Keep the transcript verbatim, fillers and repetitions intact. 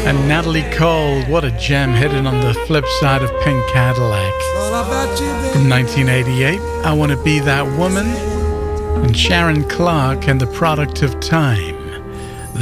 And Natalie Cole, what a gem, hidden on the flip side of Pink Cadillac. From nineteen eighty-eight, I Want to Be That Woman. And Sharon Clark and The Product of Time.